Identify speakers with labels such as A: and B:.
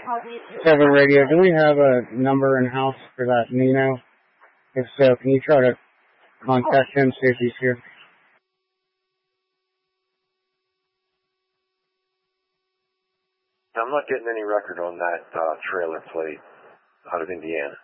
A: 7 Radio, do we have a number in house for that Nino? If so, can you try to contact him, see if he's here?
B: I'm not getting any record on that trailer plate out of Indiana.